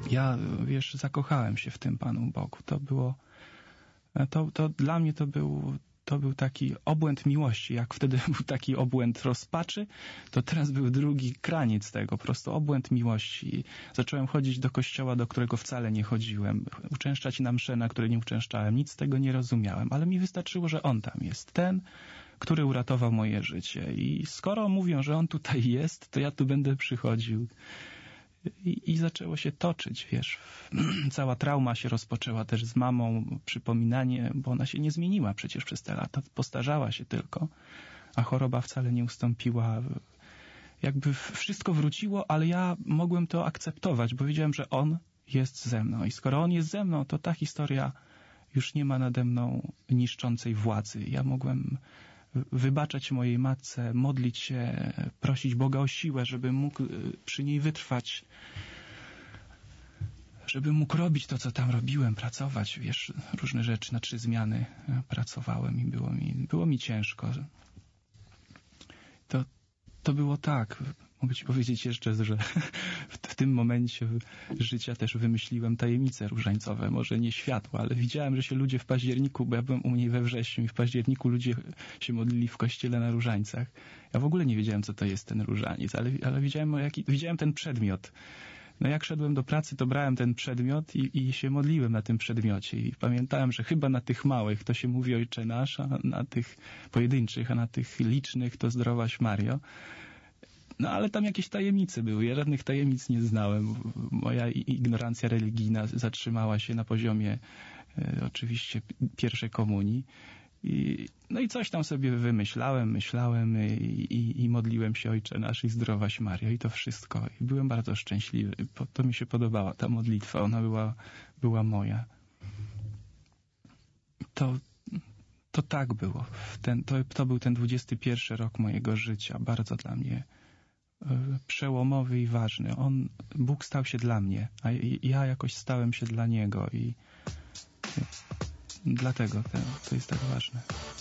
Ja, wiesz, zakochałem się w tym Panu Bogu. To było, to dla mnie to był taki obłęd miłości. Jak wtedy był taki obłęd rozpaczy, to teraz był drugi kraniec tego, po prostu obłęd miłości. Zacząłem chodzić do kościoła, do którego wcale nie chodziłem, uczęszczać na msze, na które nie uczęszczałem, nic z tego nie rozumiałem, ale mi wystarczyło, że On tam jest, ten, który uratował moje życie. I skoro mówią, że On tutaj jest, to ja tu będę przychodził. I zaczęło się toczyć, wiesz. Cała trauma się rozpoczęła też z mamą, przypominanie, bo ona się nie zmieniła przecież przez te lata, postarzała się tylko, a choroba wcale nie ustąpiła. Jakby wszystko wróciło, ale ja mogłem to akceptować, bo wiedziałem, że On jest ze mną. I skoro On jest ze mną, to ta historia już nie ma nade mną niszczącej władzy. Ja mogłem wybaczać mojej matce, modlić się, prosić Boga o siłę, żebym mógł przy niej wytrwać, żebym mógł robić to, co tam robiłem, pracować, wiesz, różne rzeczy, na 3 zmiany pracowałem i było mi ciężko. To było tak, mogę ci powiedzieć jeszcze, że w tym momencie życia też wymyśliłem tajemnice różańcowe, może nie światło, ale widziałem, że się ludzie w październiku, bo ja byłem u niej we wrześniu i w październiku ludzie się modlili w kościele na różańcach. Ja w ogóle nie wiedziałem, co to jest ten różaniec, ale widziałem ten przedmiot. No jak szedłem do pracy, to brałem ten przedmiot i się modliłem na tym przedmiocie i pamiętałem, że chyba na tych małych to się mówi Ojcze Nasz, a na tych pojedynczych, a na tych licznych to Zdrowaś Mario. No ale tam jakieś tajemnice były. Ja żadnych tajemnic nie znałem. Moja ignorancja religijna zatrzymała się na poziomie oczywiście pierwszej komunii. No i coś tam sobie myślałem i modliłem się Ojcze Nasz i Zdrowaś Mario i to wszystko. I byłem bardzo szczęśliwy. To mi się podobała ta modlitwa. Ona była moja. To tak było. To był ten 21 rok mojego życia. Bardzo dla mnie przełomowy i ważny. Bóg stał się dla mnie, a ja jakoś stałem się dla Niego i dlatego to jest tak ważne.